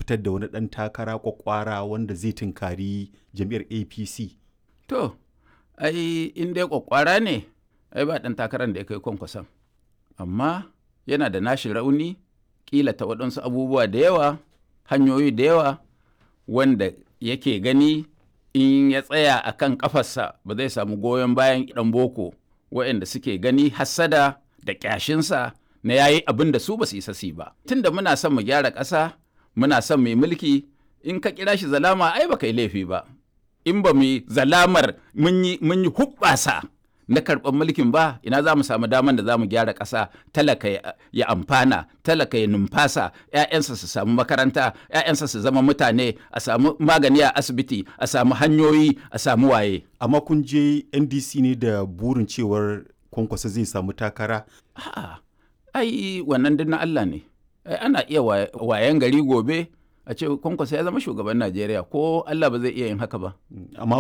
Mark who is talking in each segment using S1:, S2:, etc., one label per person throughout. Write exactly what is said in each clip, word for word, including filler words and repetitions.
S1: fitar da wani ɗan takara kwakwara wanda zai tunkari jam'iyyar A P C.
S2: To, ai in dai kwakwara ne, ai ba ɗan takarar da ya kai Kwankwason. Amma yana da nashi rauni, ƙila ta waɗansu abubuwa da yawa, hanyoyi da yawa, wanda yake gani in ya tsaya a kan ƙafarsa ba zai samu goyon bayan ɗan boko waɗanda suke gani hassada da ƙyashinsa na yayi abin da su ba su isa su ba. Tunda muna son mu gyara ƙasa, muna son mu yi mulki, in ka kira shi zalama ai ba kai laifi ba. In ba mu yi zalamar mun yi huɓɓasa na karɓar mulkin ba, ina za mu samu daman da za mu gyara ƙasa, talaka ya amfana, talaka ya numfasa, 'ya'yansa su samu makaranta, 'ya'yansa su zama mutane, a samu magani a asibiti, a samu hanyoyi, a samu waye.
S1: Amma kun je N D C ne da burin cewar Kwankwaso zai samu takara?
S2: A'a, ai wannan duk na Allah ne. Ai ana iya wayan gari gobe a ce Kwankwaso ya zama shugaban Najeriya, ko Allah ba zai iya yin haka ba.
S1: Amma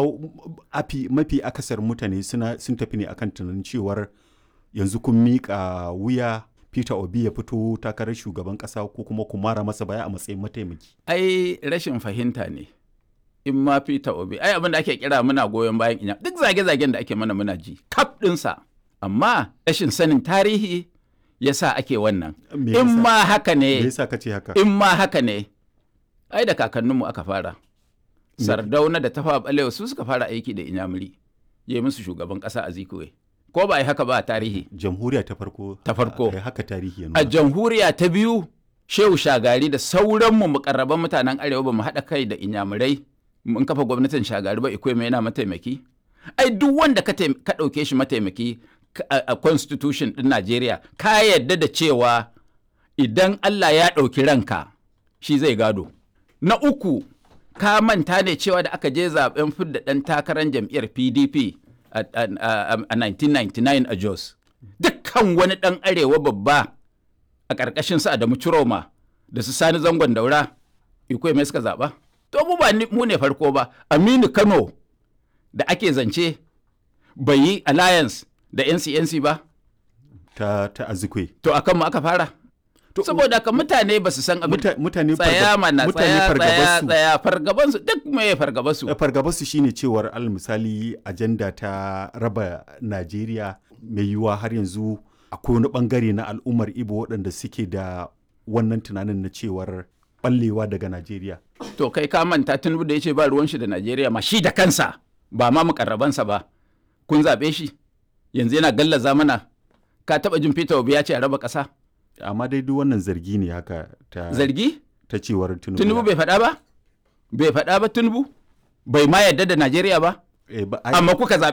S1: afi mafi akasar mutane suna sun tafi ne akan tunanin cewar yanzu kun miƙa wuya Peter Obi ya fito takarar shugaban ƙasa ko kuma ku mara masa baya a matsayin mataimaki.
S2: Ai rashin fahimta ne. In ma Peter Obi, ai abin da ake kira muna goyon bayan inya, duk zage-zagen da ake mana muna ji, kaf ɗinsa. Amma rashin sanin tarihi ya sa ake wannan. In ma haka ne, in ma haka ne, ai da kakanninmu aka fara. Sardauna da Tafawa Balewa su suka fara aiki da Inyamuri, ya yi musu shugaban ƙasa a Zikowe. Ko ba a yi haka ba a tarihi?
S1: Jamhuriya ta farko.
S2: Ta farko.
S1: A haka tarihi ya nuna.
S2: A jamhuriya ta biyu, Shehu Shagari da sauranmu mukarraban mutanen Arewa ba mu haɗa kai da Inyamurai mun kafa gwamnatin Shagari ba, Ikweme yana mataimaki. Ai duk wanda ka ɗauke shi mataimaki a constitution ɗin Najeriya, ka yarda da cewa idan Allah ya ɗauki ranka shi zai gado. Na uku, ka manta ne cewa da aka je zaben fidda ɗan takarar jam'iyyar P D P a nineteen ninety-nine a Jos. Dukkan wani ɗan arewa babba a ƙarƙashin su Adamu Ciroma da su Sani Zangon Daura, Ikweme suka zaɓa. To mu ba mu ne farko ba, Aminu Kano da ake zance bai yi alliance da N C N C ba?
S1: Ta, ta Azikwe.
S2: To a kanmu aka fara. Saboda ka mutane ba su san abin.
S1: Mutane
S2: tsaya mana tsaya tsaya tsaya fargabansu duk mai fargabansu.
S1: Fargabansu shine cewar alal misali ajanda ta raba Najeriya mai yiwuwa har yanzu akwai wani bangare na al'ummar Igbo waɗanda suke da wannan tunanin na cewar ballewa daga Najeriya.
S2: To kai ka manta Tinubu da ya ce ba ruwan shi da Najeriya ma shi da kansa ba ma mukarrabansa ba. Kun zaɓe shi yanzu yana gallaza mana. Ka taɓa jin Peter Obi ya ce a raba ƙasa?
S1: Amma dai duk wannan zargi ne haka ta
S2: zargi
S1: ta cewar Tinubu.
S2: Tinubu bai faɗa ba? Bai faɗa ba Tinubu? Bai ma yarda da Najeriya ba?
S1: Eh, ba
S2: amma kuka zaɓe